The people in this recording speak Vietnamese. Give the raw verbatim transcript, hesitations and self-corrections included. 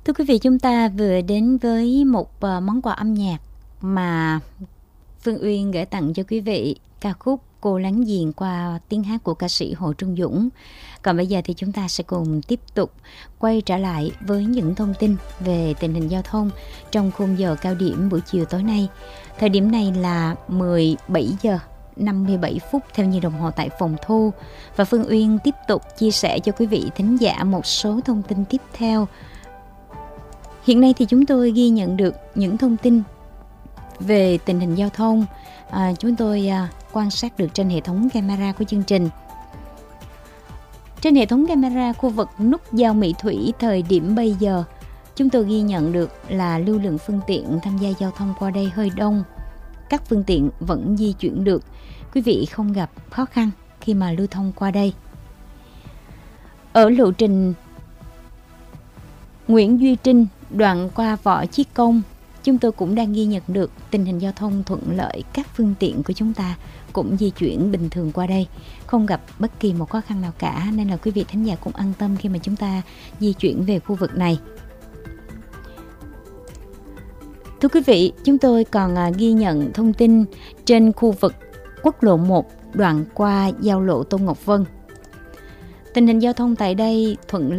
Thưa quý vị, chúng ta vừa đến với một uh, món quà âm nhạc mà Phương Uyên gửi tặng cho quý vị, ca khúc Cô Láng Giềng qua tiếng hát của ca sĩ Hồ Trung Dũng. Còn bây giờ thì chúng ta sẽ cùng tiếp tục quay trở lại với những thông tin về tình hình giao thông trong khung giờ cao điểm buổi chiều tối nay. Thời điểm này là mười bảy giờ năm mươi bảy phút theo như đồng hồ tại phòng thu. Và Phương Uyên tiếp tục chia sẻ cho quý vị thính giả một số thông tin tiếp theo. Hiện nay thì chúng tôi ghi nhận được những thông tin về tình hình giao thông à, chúng tôi à, quan sát được trên hệ thống camera của chương trình. Trên hệ thống camera khu vực nút giao Mỹ Thủy thời điểm bây giờ, chúng tôi ghi nhận được là lưu lượng phương tiện tham gia giao thông qua đây hơi đông. Các phương tiện vẫn di chuyển được, quý vị không gặp khó khăn khi mà lưu thông qua đây. Ở lộ trình Nguyễn Duy Trinh đoạn qua Võ Chí Công, chúng tôi cũng đang ghi nhận được tình hình giao thông thuận lợi, các phương tiện của chúng ta cũng di chuyển bình thường qua đây, không gặp bất kỳ một khó khăn nào cả, nên là quý vị thính giả cũng an tâm khi mà chúng ta di chuyển về khu vực này. Thưa quý vị, chúng tôi còn ghi nhận thông tin trên khu vực quốc lộ một đoạn qua giao lộ Tôn Ngọc Vân. Tình hình giao thông tại đây thuận lợi.